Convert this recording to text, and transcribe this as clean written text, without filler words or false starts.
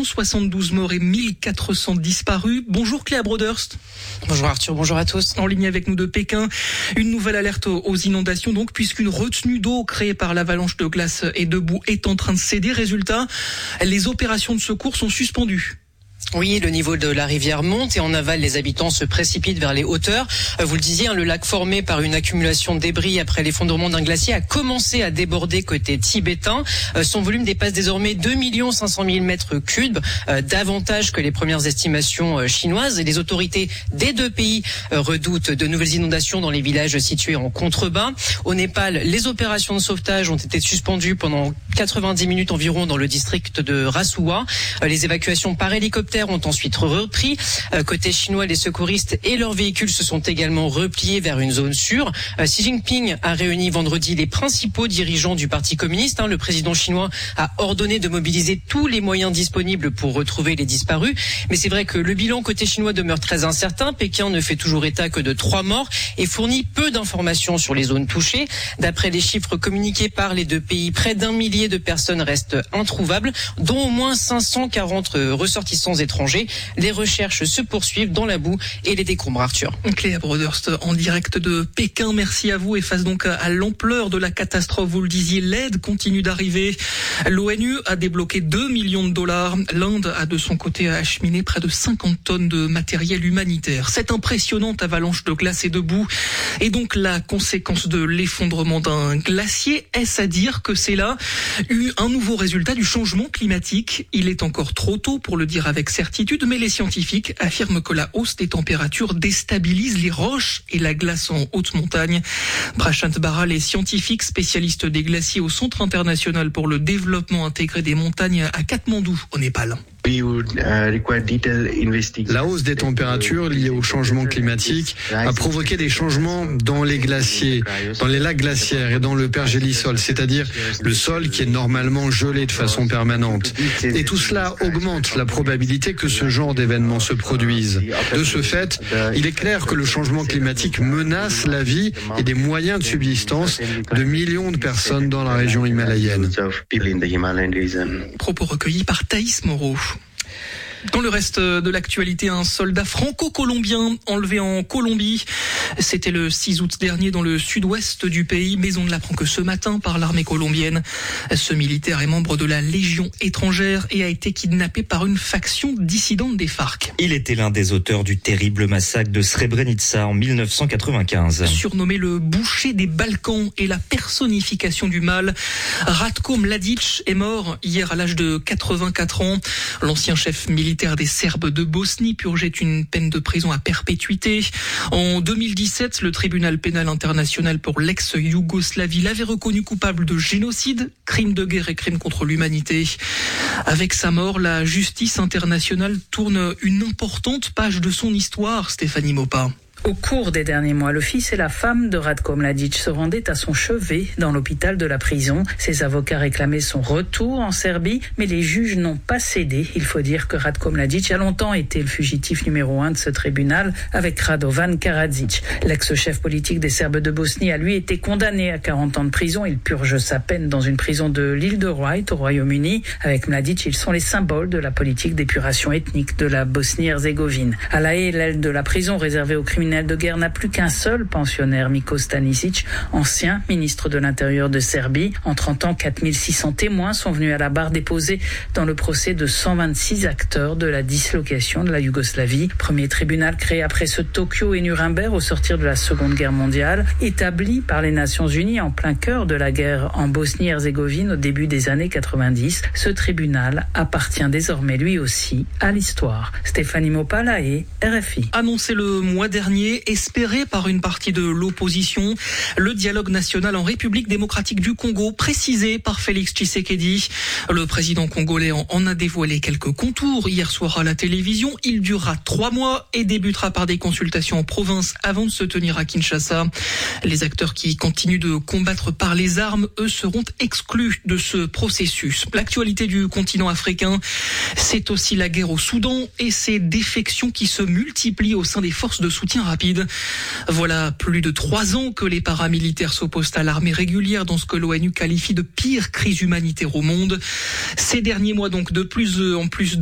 172 morts et 1400 disparus. Bonjour Cléa Broderst. Bonjour Arthur, bonjour à tous. En ligne avec nous de Pékin, une nouvelle alerte aux inondations donc, puisqu'une retenue d'eau créée par l'avalanche de glace et de boue est en train de céder. Résultat, les opérations de secours sont suspendues. Oui, le niveau de la rivière monte et en aval, les habitants se précipitent vers les hauteurs. Vous le disiez, le lac formé par une accumulation de débris après l'effondrement d'un glacier a commencé à déborder côté tibétain. Son volume dépasse désormais 2 500 000 mètres cubes, davantage que les premières estimations chinoises. Et les autorités des deux pays redoutent de nouvelles inondations dans les villages situés en contrebas. Au Népal, les opérations de sauvetage ont été suspendues pendant 90 minutes environ dans le district de Rasuwa. Les évacuations par hélicoptère ont ensuite repris. Côté chinois, les secouristes et leurs véhicules se sont également repliés vers une zone sûre. Xi Jinping a réuni vendredi les principaux dirigeants du Parti communiste. Le président chinois a ordonné de mobiliser tous les moyens disponibles pour retrouver les disparus. Mais c'est vrai que le bilan côté chinois demeure très incertain. Pékin ne fait toujours état que de 3 morts et fournit peu d'informations sur les zones touchées. D'après les chiffres communiqués par les deux pays, près d'1 millier de personnes restent introuvables, dont au moins 540 ressortissants étrangers. Les recherches se poursuivent dans la boue et les décombres, Arthur. Cléa Broderst en direct de Pékin, merci à vous. Et face donc à l'ampleur de la catastrophe, vous le disiez, l'aide continue d'arriver. L'ONU a débloqué 2 millions de dollars. L'Inde a de son côté acheminé près de 50 tonnes de matériel humanitaire. Cette impressionnante avalanche de glace et de boue est donc la conséquence de l'effondrement d'un glacier. Est-ce à dire que c'est là un nouveau résultat du changement climatique? Il est encore trop tôt pour le dire avec certitude, mais les scientifiques affirment que la hausse des températures déstabilise les roches et la glace en haute montagne. Prashant Baral est scientifique, spécialiste des glaciers au Centre international pour le développement intégré des montagnes à Katmandou, au Népal. La hausse des températures liées au changement climatique a provoqué des changements dans les glaciers, dans les lacs glaciaires et dans le pergélisol, c'est-à-dire le sol qui est normalement gelé de façon permanente. Et tout cela augmente la probabilité que ce genre d'événements se produisent. De ce fait, il est clair que le changement climatique menace la vie et des moyens de subsistance de millions de personnes dans la région himalayenne. Propos recueillis par Thaïs Moreau. Dans le reste de l'actualité, un soldat franco-colombien enlevé en Colombie. C'était le 6 août dernier dans le sud-ouest du pays, mais on ne l'apprend que ce matin par l'armée colombienne. Ce militaire est membre de la Légion étrangère et a été kidnappé par une faction dissidente des FARC. Il était l'un des auteurs du terrible massacre de Srebrenica en 1995. Surnommé le boucher des Balkans et la personnification du mal, Ratko Mladic est mort hier à l'âge de 84 ans. L'ancien chef militaire des Serbes de Bosnie purgeait une peine de prison à perpétuité. En 2017, le tribunal pénal international pour l'ex-Yougoslavie l'avait reconnu coupable de génocide, crime de guerre et crime contre l'humanité. Avec sa mort, la justice internationale tourne une importante page de son histoire, Stéphanie Maupas. Au cours des derniers mois, le fils et la femme de Ratko Mladic se rendaient à son chevet dans l'hôpital de la prison. Ses avocats réclamaient son retour en Serbie, mais les juges n'ont pas cédé. Il faut dire que Ratko Mladic a longtemps été le fugitif numéro 1 de ce tribunal avec Radovan Karadzic. L'ex-chef politique des Serbes de Bosnie a lui été condamné à 40 ans de prison. Il purge sa peine dans une prison de l'île de White au Royaume-Uni. Avec Mladic, ils sont les symboles de la politique d'épuration ethnique de la Bosnie-Herzégovine. À La Haye, l'aile de la prison réservée aux criminels de guerre n'a plus qu'un seul pensionnaire, Miko Stanisic, ancien ministre de l'Intérieur de Serbie. En 30 ans, 4600 témoins sont venus à la barre déposer dans le procès de 126 acteurs de la dislocation de la Yougoslavie. Premier tribunal créé après ce Tokyo et Nuremberg au sortir de la Seconde Guerre mondiale, établi par les Nations Unies en plein cœur de la guerre en Bosnie-Herzégovine au début des années 90. Ce tribunal appartient désormais lui aussi à l'histoire. Stéphanie Maupas, La Haye, RFI. Annoncé le mois dernier, espéré par une partie de l'opposition, le dialogue national en République démocratique du Congo, précisé par Félix Tshisekedi. Le président congolais en a dévoilé quelques contours hier soir à la télévision. Il durera 3 mois et débutera par des consultations en province avant de se tenir à Kinshasa. Les acteurs qui continuent de combattre par les armes, eux, seront exclus de ce processus. L'actualité du continent africain, c'est aussi la guerre au Soudan et ses défections qui se multiplient au sein des forces de soutien rapide. Voilà plus de 3 ans que les paramilitaires s'opposent à l'armée régulière dans ce que l'ONU qualifie de pire crise humanitaire au monde. Ces derniers mois donc, de plus en plus